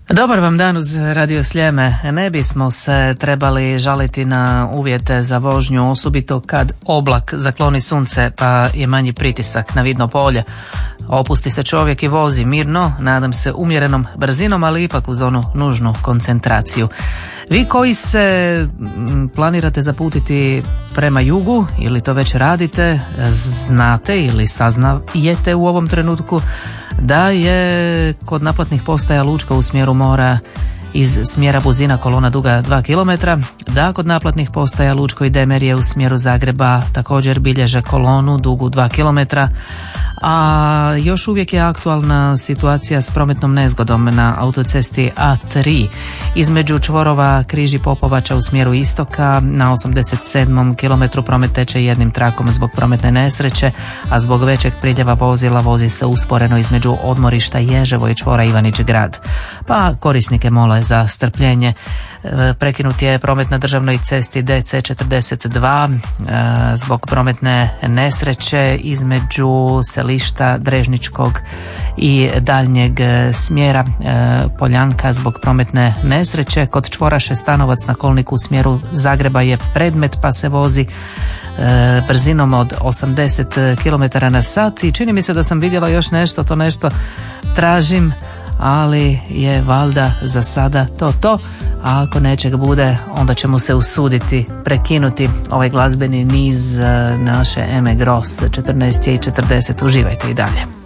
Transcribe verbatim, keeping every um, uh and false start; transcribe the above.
Dobar vam dan uz Radio Sljeme. Ne bismo se trebali žaliti na uvjete za vožnju, osobito kad oblak zakloni sunce pa je manji pritisak na vidno polje. Opusti se čovjek i vozi mirno, nadam se umjerenom brzinom, ali ipak uz onu nužnu koncentraciju. Vi koji se planirate zaputiti prema jugu ili to već radite, znate ili saznajete u ovom trenutku da je kod naplatnih postaja Lučko u smjeru mora iz smjera Buzina kolona duga dva kilometra, da kod naplatnih postaja Lučko i Demerije u smjeru Zagreba također bilježe kolonu dugu dva kilometra, a još uvijek je aktualna situacija s prometnom nezgodom na autocesti A tri između čvorova Križi Popovača u smjeru istoka. Na osamdeset sedmom kilometru promet teče jednim trakom zbog prometne nesreće, a zbog većeg priljeva vozila vozi se usporeno između odmorišta Ježevo i čvora Ivanić Grad, pa korisnike mole za strpljenje. Prekinut je promet na državnoj cesti D C četrdeset dva zbog prometne nesreće između selišta Drežničkog i daljnjeg smjera Poljanka zbog prometne nesreće. Kod čvora Šestanovac na kolniku u smjeru Zagreba je predmet pa se vozi brzinom od osamdeset kilometara na sat i čini mi se da sam vidjela još nešto, to nešto tražim, ali je valjda za sada to to, a ako nečeg bude onda ćemo se usuditi prekinuti ovaj glazbeni niz naše Eme Gross. Četrnaest i četrdeset, uživajte i dalje.